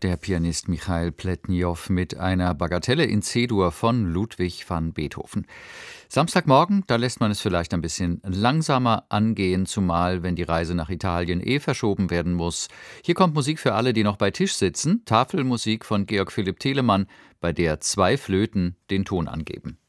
der Pianist Michail Pletnjow mit einer Bagatelle in C-Dur von Ludwig van Beethoven. Samstagmorgen, da lässt man es vielleicht ein bisschen langsamer angehen, zumal wenn die Reise nach Italien verschoben werden muss. Hier kommt Musik für alle, die noch bei Tisch sitzen. Tafelmusik von Georg Philipp Telemann, bei der 2 Flöten den Ton angeben.